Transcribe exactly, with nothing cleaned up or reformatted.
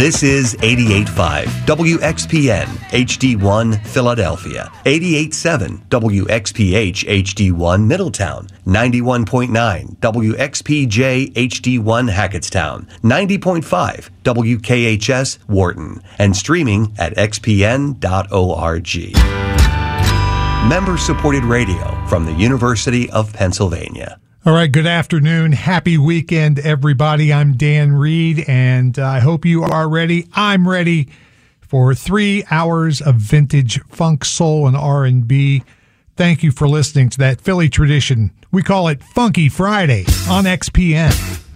This is eighty-eight point five W X P N H D one Philadelphia, eighty-eight point seven W X P H H D one Middletown, ninety-one point nine W X P J H D one Hackettstown, ninety point five W K H S Wharton, and streaming at x p n dot org. Member-supported radio from the University of Pennsylvania. All right, good afternoon. Happy weekend, everybody. I'm Dan Reed, and I hope you are ready. I'm ready for three hours of vintage funk, soul, and R and B. Thank you for listening to that Philly tradition. We call it Funky Friday on X P N.